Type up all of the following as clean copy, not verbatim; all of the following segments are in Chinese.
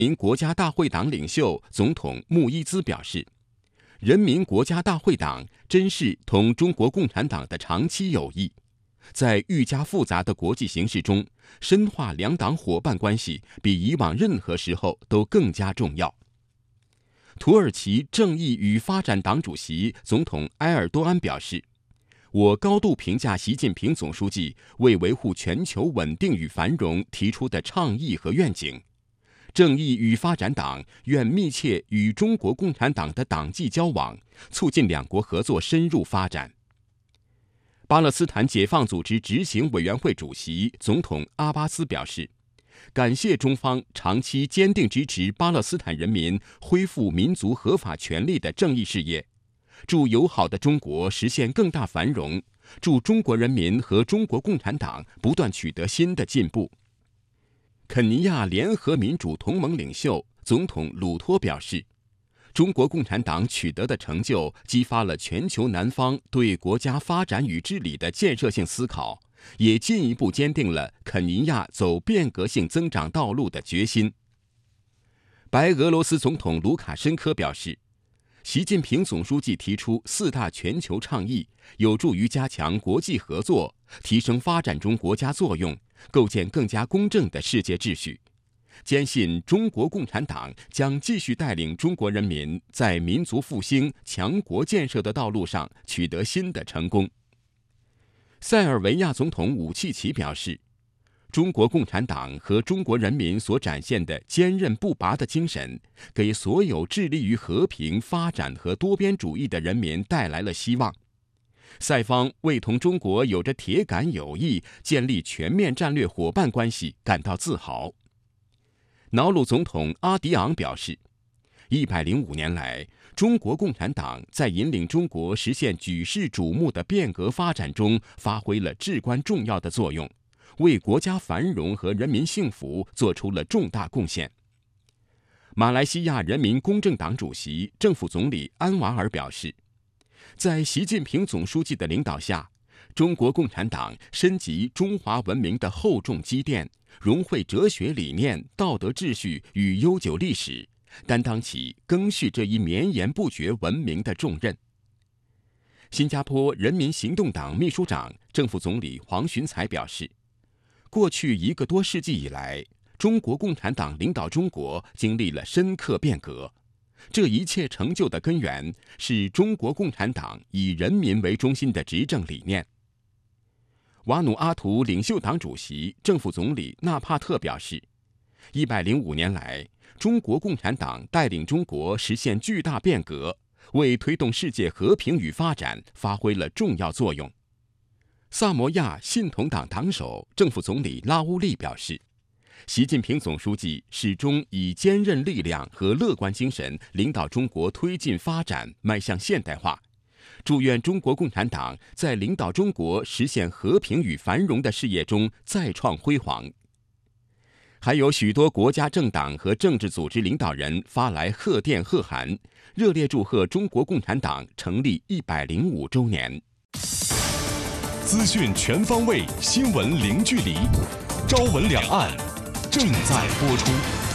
民国家大会党领袖、总统穆伊兹表示，人民国家大会党珍视同中国共产党的长期友谊，在愈加复杂的国际形势中，深化两党伙伴关系比以往任何时候都更加重要。土耳其正义与发展党主席、总统埃尔多安表示，我高度评价习近平总书记为维护全球稳定与繁荣提出的倡议和愿景。正义与发展党愿密切与中国共产党的党纪交往，促进两国合作深入发展。巴勒斯坦解放组织执行委员会主席、总统阿巴斯表示，感谢中方长期坚定支持巴勒斯坦人民恢复民族合法权利的正义事业，祝友好的中国实现更大繁荣，祝中国人民和中国共产党不断取得新的进步。肯尼亚联合民主同盟领袖、总统鲁托表示，中国共产党取得的成就激发了全球南方对国家发展与治理的建设性思考，也进一步坚定了肯尼亚走变革性增长道路的决心。白俄罗斯总统卢卡申科表示，习近平总书记提出4大全球倡议，有助于加强国际合作，提升发展中国家作用，构建更加公正的世界秩序。坚信中国共产党将继续带领中国人民在民族复兴、强国建设的道路上取得新的成功。塞尔维亚总统武契奇表示，中国共产党和中国人民所展现的坚韧不拔的精神，给所有致力于和平发展和多边主义的人民带来了希望。塞方为同中国有着铁杆友谊、建立全面战略伙伴关系感到自豪。瑙鲁总统阿迪昂表示，105年来，中国共产党在引领中国实现举世瞩目的变革发展中发挥了至关重要的作用，为国家繁荣和人民幸福做出了重大贡献。马来西亚人民公正党主席、政府总理安瓦尔表示，在习近平总书记的领导下，中国共产党深集中华文明的厚重积淀，融汇哲学理念、道德秩序与悠久历史，担当起赓续这一绵延不绝文明的重任。新加坡人民行动党秘书长、政府总理黄循财表示，过去1个多世纪以来，中国共产党领导中国经历了深刻变革，这一切成就的根源是中国共产党以人民为中心的执政理念。瓦努阿图领袖党主席、政府总理纳帕特表示，105年来，中国共产党带领中国实现巨大变革，为推动世界和平与发展发挥了重要作用。萨摩亚信统党党首、政府总理拉乌利表示，习近平总书记始终以坚韧力量和乐观精神领导中国推进发展，迈向现代化。祝愿中国共产党在领导中国实现和平与繁荣的事业中再创辉煌。还有许多国家政党和政治组织领导人发来贺电贺函，热烈祝贺中国共产党成立105周年。 资讯全方位，新闻零距离，朝闻两岸正在播出。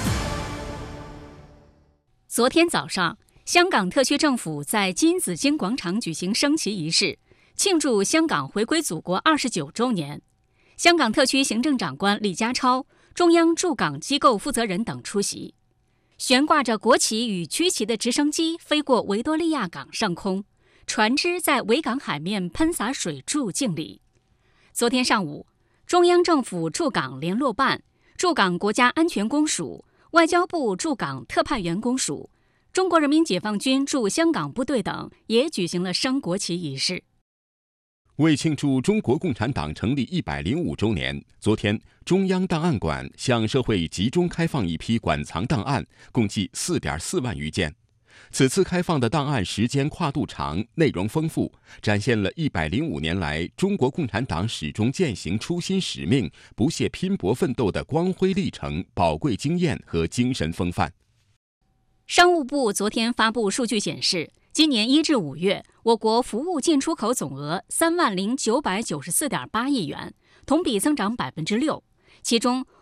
昨天早上，香港特区政府在金紫荆广场举行升旗仪式，庆祝香港回归祖国29周年。香港特区行政长官李家超、中央驻港机构负责人等出席。悬挂着国旗与区旗的直升机飞过维多利亚港上空，船只在维港海面喷洒水柱敬礼。昨天上午，中央政府驻港联络办、驻港国家安全公署、外交部驻港特派员公署、中国人民解放军驻香港部队等也举行了升国旗仪式。 为庆祝中国共产党成立105周年，昨天中央档案馆向社会集中开放一批馆藏档案，共计4.4万余件。此次开放的档案时间跨度长，内容丰富，展现了105年来中国共产党始终践行初心使命、不懈拼搏奋斗的光辉历程、宝贵经验和精神风范。 商务部昨天发布数据显示，今年1至5月，我国服务进出口总额30994.8亿元，同比增长6%。其中，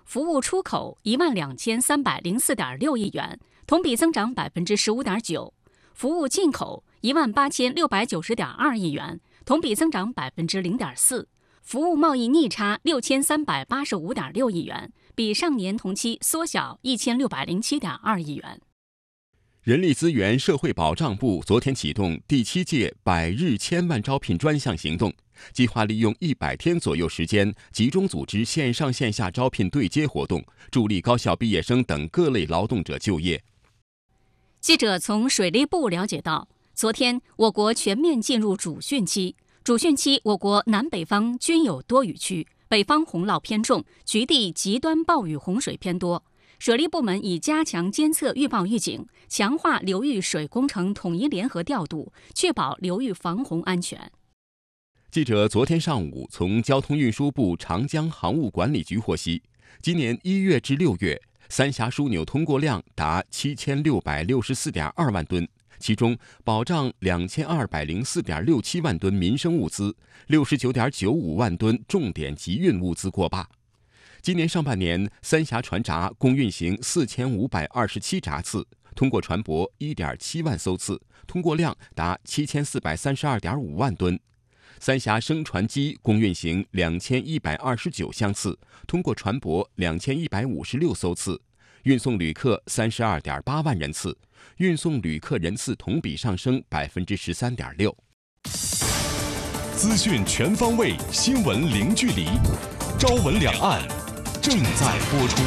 服务出口12304.6亿元，同比增长15.9%；服务进口18690.2亿元，同比增长0.4%；服务贸易逆差6385.6亿元，比上年同期缩小1607.2亿元。 人力资源社会保障部昨天启动第7届100日千万招聘专项行动，计划利用100天左右时间，集中组织线上线下招聘对接活动，助力高校毕业生等各类劳动者就业。 记者从水利部了解到，昨天我国全面进入主汛期。主汛期，我国南北方均有多雨区，北方洪涝偏重，局地极端暴雨洪水偏多。水利部门已加强监测预报预警，强化流域水工程统一联合调度，确保流域防洪安全。 记者昨天上午从交通运输部长江航务管理局获悉，今年1月至6月，三峡枢纽通过量达7664.2万吨，其中保障2204.67万吨民生物资，69.95万吨重点集运物资过坝。今年上半年，三峡船闸共运行4527闸次，通过船舶1.7万艘次，通过量达7432.5万吨。三峡升船机共运行2129厢次，通过船舶2156艘次，运送旅客32.8万人次，运送旅客人次同比上升13.6%。 资讯全方位，新闻零距离，朝闻两岸正在播出。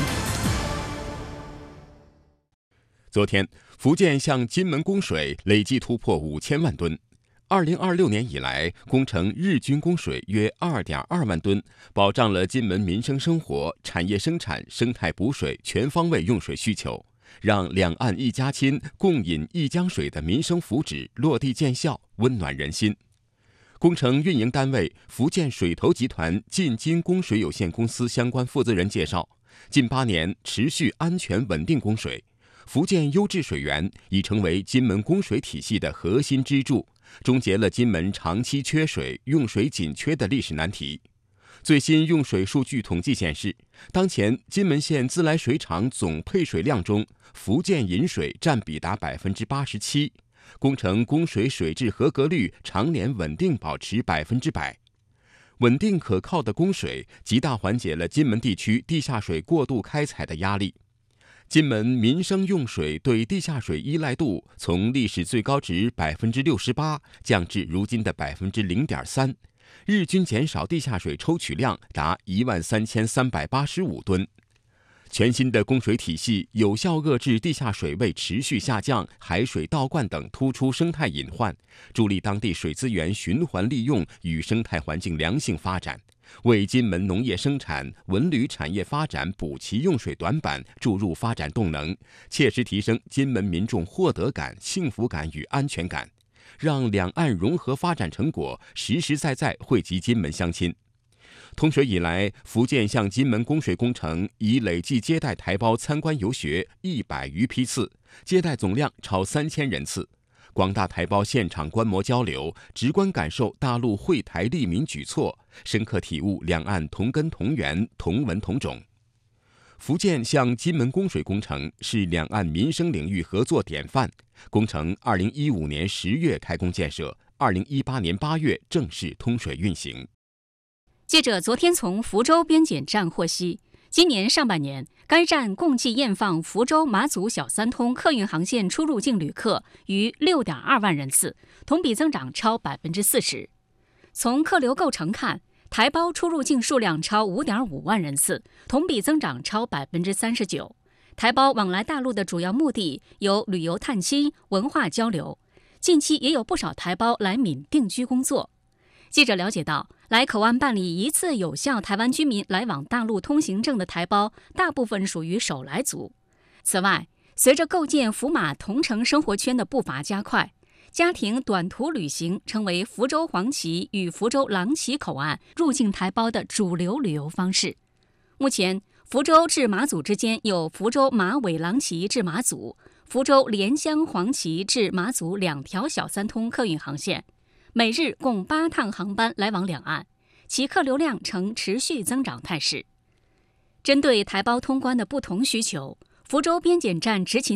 昨天，福建向金门供水累计突破5000万吨。2026年以来，工程日均供水约2.2万吨，保障了金门民生生活、产业生产、生态补水全方位用水需求，让两岸一家亲、共饮一江水的民生福祉落地见效，温暖人心。工程运营单位福建水投集团进金供水有限公司相关负责人介绍，近8年持续安全稳定供水，福建优质水源已成为金门供水体系的核心支柱，终结了金门长期缺水、用水紧缺的历史难题。最新用水数据统计显示，当前金门县自来水厂总配水量中，福建引水占比达87%，工程供水水质合格率常年稳定保持100%。稳定可靠的供水，极大缓解了金门地区地下水过度开采的压力。金门民生用水对地下水依赖度从历史最高值68%降至如今的0.3%，日均减少地下水抽取量达13385吨。全新的供水体系有效遏制地下水位持续下降、海水倒灌等突出生态隐患，助力当地水资源循环利用与生态环境良性发展，为金门农业生产、文旅产业发展补齐用水短板，注入发展动能，切实提升金门民众获得感、幸福感与安全感，让两岸融合发展成果实实在在惠及金门乡亲。通水以来，福建向金门供水工程已累计接待台胞参观游学100余批次，接待总量超3000人次。广大台胞现场观摩交流，直观感受大陆惠台利民举措，深刻体悟两岸同根同源、同文同种。福建向金门供水工程是两岸民生领域合作典范，工程2015年10月开工建设，2018年8月正式通水运行。 记者昨天从福州边检站获悉，今年上半年，该站共计验放福州马祖小三通客运航线出入境旅客逾6.2万人次，同比增长超40%。从客流构成看，台胞出入境数量超5.5万人次，同比增长超39%。台胞往来大陆的主要目的有旅游探亲、文化交流，近期也有不少台胞来闽定居工作。记者了解到，来口岸办理一次有效台湾居民来往大陆通行证的台胞，大部分属于首来族。此外，随着构建福马同城生活圈的步伐加快，家庭短途旅行成为福州黄岐与福州郎岐口岸入境台胞的主流旅游方式。目前，福州至马祖之间有福州马尾郎岐至马祖、福州莲乡黄岐至马祖2条小三通客运航线，每日共8趟航班来往两岸，其客流量呈持续增长态势。 针对台胞通关的不同需求，福州边检站执勤